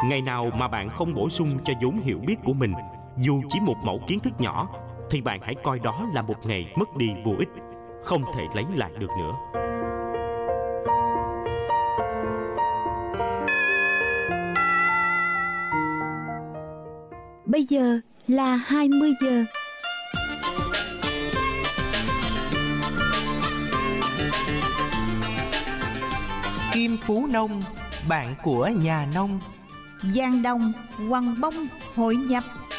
Ngày nào mà bạn không bổ sung cho vốn hiểu biết của mình, dù chỉ một mẩu kiến thức nhỏ, thì bạn hãy coi đó là một ngày mất đi vô ích, không thể lấy lại được nữa. Bây giờ là 20 giờ. Kim Phú Nông, bạn của nhà nông. Giang Đông, Quăng Bông, hội nhập.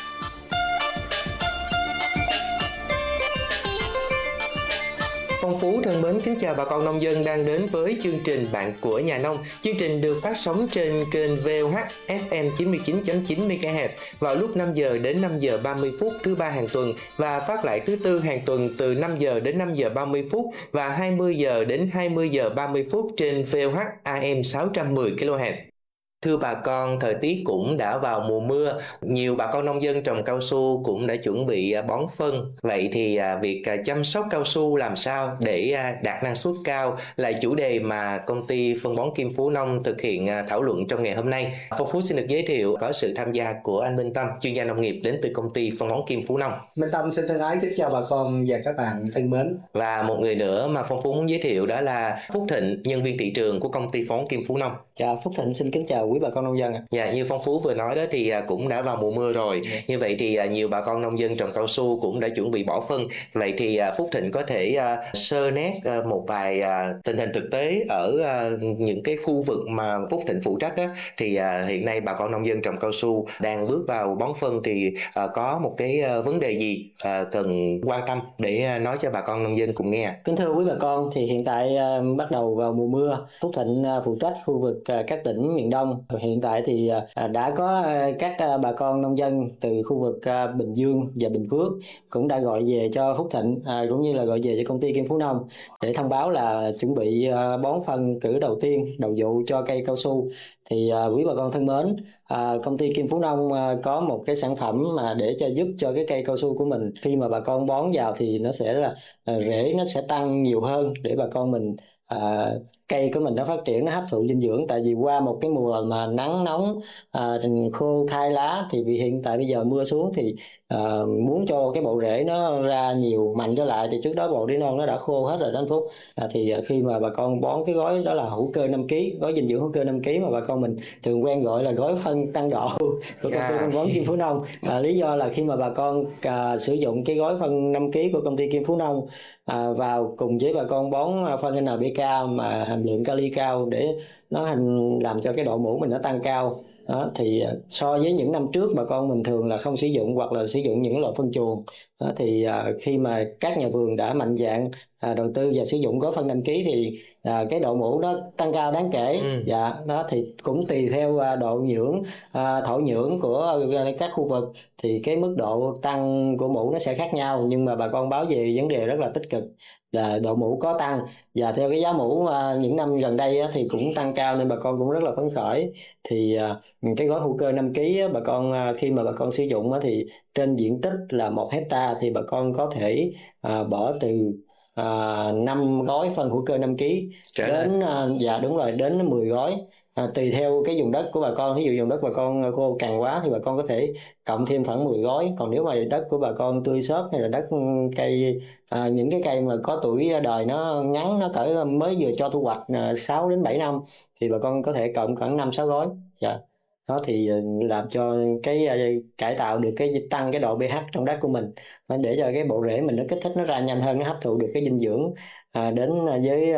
Phong Phú thân mến, kính chào bà con nông dân đang đến với chương trình Bạn của nhà nông. Chương trình được phát sóng trên kênh VOH FM 99.9 MHz vào lúc 5 giờ đến 5 giờ 30 phút thứ ba hàng tuần và phát lại thứ tư hàng tuần từ 5 giờ đến 5 giờ 30 phút và 20 giờ đến 20 giờ 30 phút trên VOH AM 610 kHz. Thưa bà con, thời tiết cũng đã vào mùa mưa, nhiều bà con nông dân trồng cao su cũng đã chuẩn bị bón phân. Vậy thì việc chăm sóc cao su làm sao để đạt năng suất cao là chủ đề mà công ty phân bón Kim Phú Nông thực hiện thảo luận trong ngày hôm nay. Phong Phú xin được giới thiệu có sự tham gia của anh Minh Tâm, chuyên gia nông nghiệp đến từ công ty phân bón Kim Phú Nông. Minh Tâm xin thân ái kính chào bà con và các bạn thân mến. Và một người nữa mà Phong Phú muốn giới thiệu đó là Phúc Thịnh, nhân viên thị trường của công ty phân bón Kim Phú Nông. Dạ, Phúc Thịnh xin kính chào quý bà con nông dân ạ. Dạ, như Phong Phú vừa nói đó thì cũng đã vào mùa mưa rồi. Như vậy thì nhiều bà con nông dân trồng cao su cũng đã chuẩn bị bỏ phân. Vậy thì Phúc Thịnh có thể sơ nét một vài tình hình thực tế ở những cái khu vực mà Phúc Thịnh phụ trách đó, thì hiện nay bà con nông dân trồng cao su đang bước vào bón phân thì có một cái vấn đề gì cần quan tâm để nói cho bà con nông dân cùng nghe. Kính thưa quý bà con, thì hiện tại bắt đầu vào mùa mưa. Phúc Thịnh phụ trách khu vực các tỉnh miền Đông. Hiện tại thì đã có các bà con nông dân từ khu vực Bình Dương và Bình Phước cũng đã gọi về cho Phúc Thịnh cũng như là gọi về cho công ty Kim Phú Nông để thông báo là chuẩn bị bón phân cử đầu tiên, đầu vụ cho cây cao su. Thì quý bà con thân mến, công ty Kim Phú Nông có một cái sản phẩm mà để giúp cho cái cây cao su của mình khi mà bà con bón vào thì nó sẽ là rễ nó sẽ tăng nhiều hơn để bà con mình cây của mình nó phát triển, nó hấp thụ dinh dưỡng. Tại vì qua một cái mùa mà nắng nóng khô thay lá, thì vì hiện tại bây giờ mưa xuống thì muốn cho cái bộ rễ nó ra nhiều mạnh trở lại thì trước đó bộ rễ non nó đã khô hết rồi đó anh Phúc. Thì khi mà bà con bón cái gói đó là hữu cơ 5 kg, gói dinh dưỡng hữu cơ 5 kg mà bà con mình thường quen gọi là gói phân tăng độ của công ty phân bón Kim Phú Nông. Lý do là khi mà bà con sử dụng cái gói phân 5 kg của công ty Kim Phú Nông vào cùng với bà con bón phân NPK mà hàm lượng kali cao để nó làm cho cái độ mũ mình nó tăng cao đó, thì so với những năm trước bà con mình thường là không sử dụng hoặc là sử dụng những loại phân chuồng đó, thì khi mà các nhà vườn đã mạnh dạn đầu tư và sử dụng gói phân 5 kg thì cái độ mũ nó tăng cao đáng kể. Dạ, đó thì cũng tùy theo độ nhưỡng, thổ nhưỡng của các khu vực thì cái mức độ tăng của mũ nó sẽ khác nhau, nhưng mà bà con báo về vấn đề rất là tích cực là độ mũ có tăng, và theo cái giá mũ những năm gần đây thì cũng tăng cao nên bà con cũng rất là phấn khởi. Thì cái gói hữu cơ 5 kg bà con khi mà bà con sử dụng thì trên diện tích là 1 hecta thì bà con có thể bỏ từ 5 gói phân hữu cơ 5 kg đến dạ đúng rồi, đến 10 gói. Tùy theo cái vùng đất của bà con. Ví dụ vùng đất bà con khô cằn quá thì bà con có thể cộng thêm khoảng 10 gói. Còn nếu mà đất của bà con tươi xốp hay là đất cây những cái cây mà có tuổi đời nó ngắn, nó cỡ mới vừa cho thu hoạch 6 đến 7 năm thì bà con có thể cộng khoảng 5-6 gói. Dạ. Đó thì làm cho cái cải tạo được cái tăng cái độ pH trong đất của mình để cho cái bộ rễ mình nó kích thích nó ra nhanh hơn, nó hấp thụ được cái dinh dưỡng đến với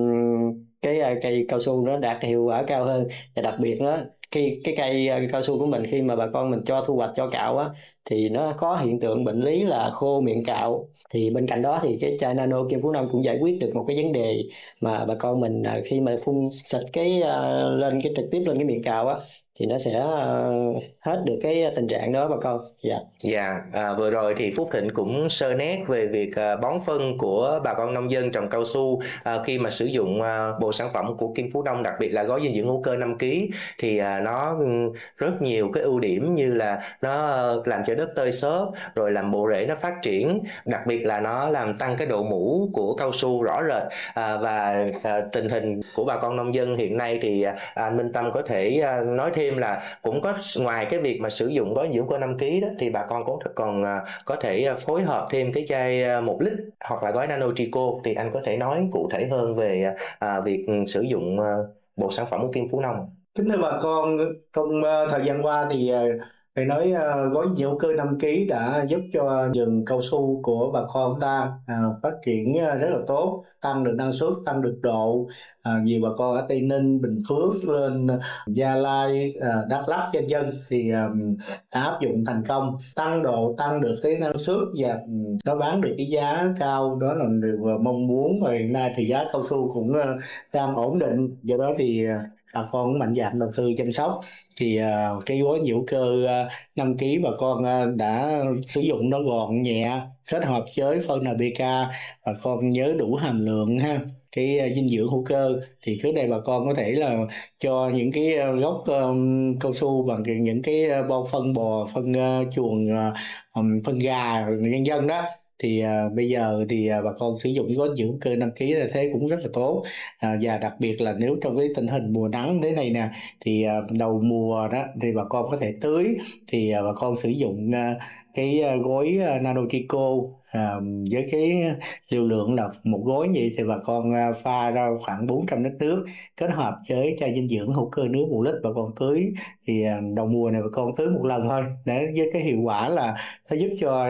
cái cây cao su nó đạt hiệu quả cao hơn. Và đặc biệt nó khi cái cây cao su của mình khi mà bà con mình cho thu hoạch, cho cạo á, thì nó có hiện tượng bệnh lý là khô miệng cạo. Thì bên cạnh đó thì cái chai nano Kim Phú Nông cũng giải quyết được một cái vấn đề mà bà con mình khi mà phun xịt cái lên cái trực tiếp lên cái miệng cạo á thì nó sẽ hết được cái tình trạng đó bà con. Vừa rồi thì Phúc Thịnh cũng sơ nét về việc bón phân của bà con nông dân trồng cao su khi mà sử dụng bộ sản phẩm của Kim Phú Nông, đặc biệt là gói dinh dưỡng hữu cơ 5 kg thì nó rất nhiều cái ưu điểm như là nó làm cho đất tơi xốp, rồi làm bộ rễ nó phát triển, đặc biệt là nó làm tăng cái độ mũ của cao su rõ rệt. Và tình hình của bà con nông dân hiện nay thì anh Minh Tâm có thể nói thêm thêm là cũng có, ngoài cái việc mà sử dụng gói dưỡng cơ 5 kg đó, thì bà con cũng còn có thể phối hợp thêm cái chai 1 lít hoặc là gói Nano Trico. Thì anh có thể nói cụ thể hơn về việc sử dụng bộ sản phẩm của Kim Phú Nông. Kính thưa bà con, trong thời gian qua thì phải nói gói hữu cơ 5 kg đã giúp cho vườn cao su của bà con chúng ta phát triển rất là tốt, tăng được năng suất, tăng được độ. Nhiều bà con ở Tây Ninh, Bình Phước, lên Gia Lai, Đắk Lắk vân vân thì đã áp dụng thành công, tăng độ, tăng được cái năng suất và nó bán được cái giá cao, đó là điều mong muốn. Và hiện nay thì giá cao su cũng đang ổn định, do đó thì bà con cũng mạnh dạn đầu tư chăm sóc. Thì cái gói hữu cơ 5 kg bà con đã sử dụng nó gọn nhẹ, kết hợp với phân NPK, bà con nhớ đủ hàm lượng ha, cái dinh dưỡng hữu cơ. Thì trước đây bà con có thể là cho những cái gốc cao su bằng những cái bao phân bò, phân chuồng, phân gà nhân dân đó. Thì bây giờ thì bà con sử dụng cái gói hữu cơ 5 kg là thế cũng rất là tốt. Và đặc biệt là nếu trong cái tình hình mùa nắng thế này nè, thì đầu mùa đó thì bà con có thể tưới, thì bà con sử dụng cái gói Nano Trico với cái liều lượng là một gói vậy, thì bà con pha ra khoảng 400 lít nước, kết hợp với chai dinh dưỡng hữu cơ nước 1 lít, bà con tưới. Thì đầu mùa này bà con tưới một lần thôi, để với cái hiệu quả là nó giúp cho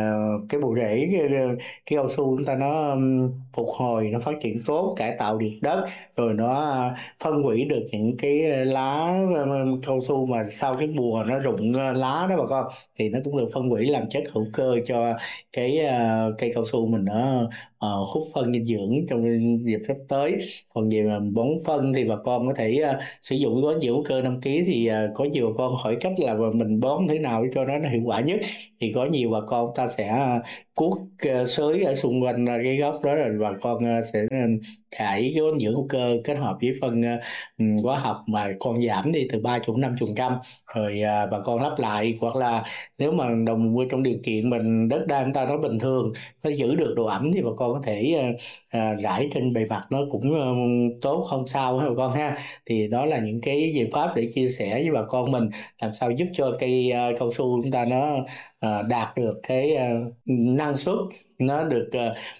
cái bộ rễ cái cao su chúng ta nó phục hồi, nó phát triển tốt, cải tạo được đất, rồi nó phân hủy được những cái lá cao su mà sau cái mùa nó rụng lá đó bà con, thì nó cũng được phân hủy làm chất hữu cơ cho cái cây cao su mình, nó hút phân dinh dưỡng trong dịp sắp tới. Còn về mà bón phân thì bà con có thể sử dụng gói hữu cơ 5 kg. Thì có nhiều bà con hỏi cách là mình bón thế nào để cho nó hiệu quả nhất, thì có nhiều bà con ta sẽ cuốc xới ở xung quanh cái gốc đó, rồi bà con sẽ thải cái gói dưỡng hữu cơ kết hợp với phân hóa học mà con giảm đi từ 30-50%, rồi bà con lắp lại. Hoặc là nếu mà đồng trong điều kiện mình đất đai chúng ta nó bình thường, nó giữ được độ ẩm, thì bà con có thể rải trên bề mặt, nó cũng tốt, không sao ha bà con ha. Thì đó là những cái giải pháp để chia sẻ với bà con mình, làm sao giúp cho cây cao su chúng ta nó đạt được cái năng suất, nó được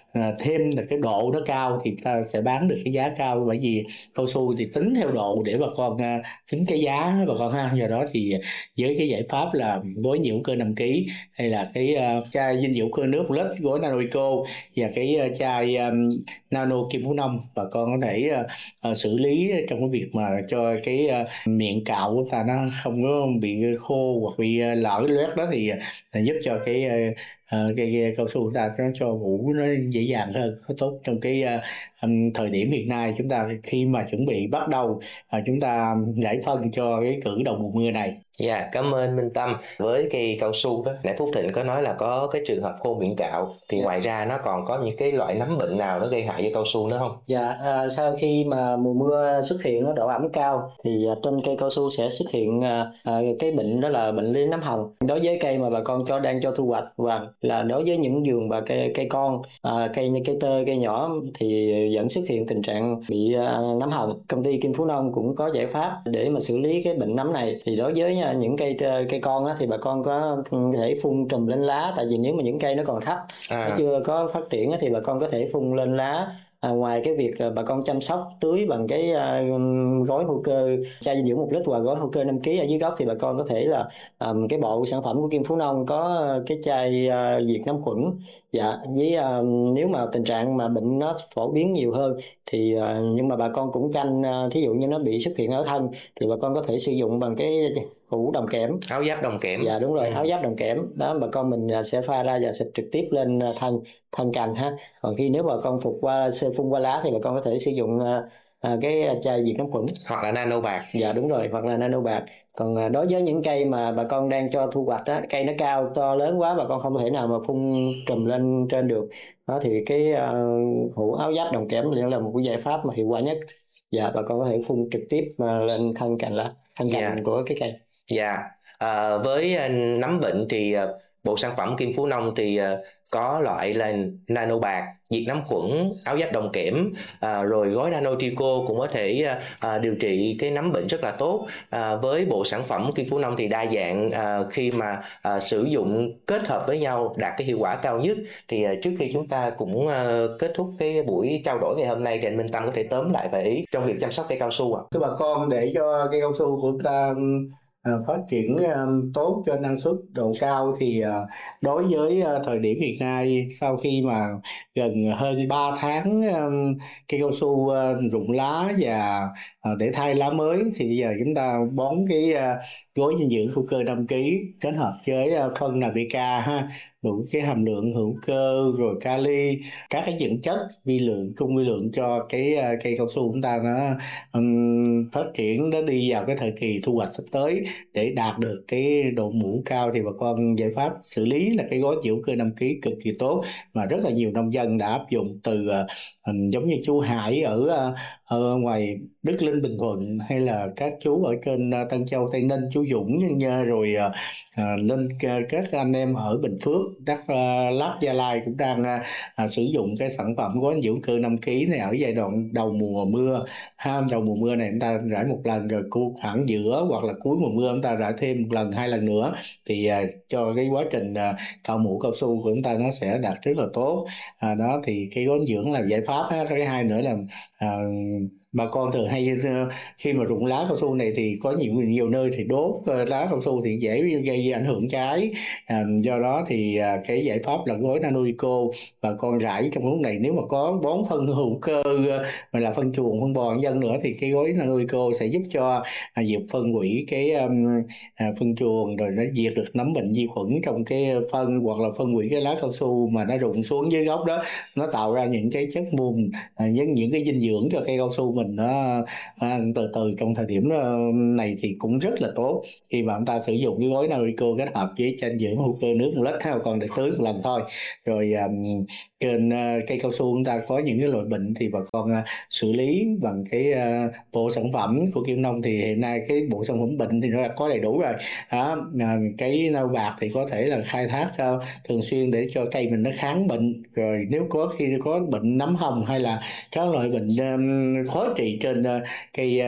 thêm được cái độ nó cao, thì ta sẽ bán được cái giá cao. Bởi vì cao su thì tính theo độ để bà con tính cái giá bà con ha. Do đó thì với cái giải pháp là gói hữu cơ 5 kg, hay là cái chai dinh dưỡng cơ nước 1 lít, gói Nano Eco, và cái chai Nano Kim Phú Nông, bà con có thể xử lý trong cái việc mà cho cái miệng cạo của ta nó không có bị khô hoặc bị lở loét đó, thì giúp cho cái cây cao su ta nó cho vụ nó dễ dàng hơn, nó tốt trong cái thời điểm hiện nay. Chúng ta khi mà chuẩn bị bắt đầu chúng ta giải phân cho cái cử đầu mùa mưa này. Dạ, cảm ơn Minh Tâm. Với cây cao su đó, nãy Phúc Thịnh có nói là có cái trường hợp khô miệng cạo, thì ngoài ra nó còn có những cái loại nấm bệnh nào nó gây hại cho cao su nữa không? Dạ, sau khi mà mùa mưa xuất hiện, nó độ ẩm cao, thì trên cây cao su sẽ xuất hiện cái bệnh, đó là bệnh lý nấm hồng. Đối với cây mà bà con đang cho thu hoạch, và là đối với những vườn và cây con, cây như cây tơ, cây nhỏ, thì vẫn xuất hiện tình trạng bị nấm hồng. Công ty Kim Phú Nông cũng có giải pháp để mà xử lý cái bệnh nấm này. Thì đối với những cây con á, thì bà con có thể phun trùm lên lá. Tại vì nếu mà những cây nó còn thấp, nó chưa có phát triển á, thì bà con có thể phun lên lá. Ngoài cái việc bà con chăm sóc tưới bằng cái gói hữu cơ chai dinh dưỡng 1 lít và gói hữu cơ 5 kg ở dưới gốc, thì bà con có thể là cái bộ sản phẩm của Kim Phú Nông có cái chai diệt nấm khuẩn. Dạ, với nếu mà tình trạng mà bệnh nó phổ biến nhiều hơn, thì nhưng mà bà con cũng canh, thí dụ như nó bị xuất hiện ở thân, thì bà con có thể sử dụng bằng cái hũ đồng kẽm, áo giáp đồng kẽm. Dạ đúng rồi, áo giáp đồng kẽm đó, bà con mình sẽ pha ra và xịt trực tiếp lên thân cành ha. Còn khi nếu bà con phun qua lá, thì bà con có thể sử dụng cái chai diệt nấm khuẩn hoặc là nano bạc. Dạ đúng rồi, hoặc là nano bạc. Còn đối với những cây mà bà con đang cho thu hoạch á, cây nó cao to lớn quá, bà con không thể nào mà phun trùm lên trên được đó, thì cái hũ áo giáp đồng kẽm là một cái giải pháp mà hiệu quả nhất. Dạ, bà con có thể phun trực tiếp lên thân cành của cái cây. Dạ, với nấm bệnh thì bộ sản phẩm Kim Phú Nông thì có loại là nano bạc, diệt nấm khuẩn, áo giáp đồng kẽm, rồi gói nano trico cũng có thể điều trị cái nấm bệnh rất là tốt. Với bộ sản phẩm Kim Phú Nông thì đa dạng, khi mà sử dụng kết hợp với nhau đạt cái hiệu quả cao nhất. Thì trước khi chúng ta cũng kết thúc cái buổi trao đổi ngày hôm nay thì anh Minh Tâm có thể tóm lại vài ý trong việc chăm sóc cây cao su ạ? Thưa bà con, để cho cây cao su của chúng ta phát triển tốt cho năng suất độ cao thì đối với thời điểm hiện nay, sau khi mà gần hơn 3 tháng cây cao su rụng lá và để thay lá mới, thì bây giờ chúng ta bón cái gói dinh dưỡng hữu cơ 5 kg kết hợp với phân NPK ha, đủ cái hàm lượng hữu cơ rồi kali, các cái dưỡng chất trung vi lượng cho cái cây cao su chúng ta nó phát triển, nó đi vào cái thời kỳ thu hoạch sắp tới để đạt được cái độ mũ cao. Thì bà con giải pháp xử lý là cái gói hữu cơ 5 kg cực kỳ tốt mà rất là nhiều nông dân đã áp dụng, từ giống như chú Hải ở ngoài Đức Linh Bình Thuận, hay là các chú ở trên Tân Châu Tây Ninh, chú Dũng rồi lên các anh em ở Bình Phước, Đắk Lắk, Gia Lai cũng đang sử dụng cái sản phẩm gói hữu cơ 5 kg này ở giai đoạn đầu mùa mưa. Đầu mùa mưa này chúng ta rải một lần, rồi khoảng giữa hoặc là cuối mùa mưa chúng ta rải thêm một lần, 2 lần nữa, thì cho cái quá trình cạo mũ cao su của chúng ta nó sẽ đạt rất là tốt. Đó thì cái gói dưỡng là giải pháp. Cái hai nữa là bà con thường hay khi mà rụng lá cao su này thì có nhiều nơi thì đốt lá cao su thì dễ gây ảnh hưởng trái. Do đó thì cái giải pháp là gói nano eco bà con rải trong lúc này. Nếu mà có bón phân hữu cơ mà là phân chuồng, phân bò dân nữa thì cái gói nano eco sẽ giúp cho diệt phân hủy cái phân chuồng, rồi nó diệt được nấm bệnh vi khuẩn trong cái phân, hoặc là phân hủy cái lá cao su mà nó rụng xuống dưới gốc đó, nó tạo ra những cái chất mùn, những cái dinh dưỡng cho cây cao su mình nó từ từ trong thời điểm này thì cũng rất là tốt. Khi mà chúng ta sử dụng cái gói Narico kết hợp với chanh dưỡng hữu cơ nước 1 lít, còn để tưới một lần thôi. Rồi trên cây cao su chúng ta có những cái loại bệnh thì bà con xử lý bằng cái bộ sản phẩm của Kim Nông. Thì hiện nay cái bộ sản phẩm bệnh thì nó đã có đầy đủ rồi. Cái nâu bạc thì có thể là khai thác thường xuyên để cho cây mình nó kháng bệnh. Rồi nếu khi có bệnh nấm hồng hay là các loại bệnh khó trị trên cây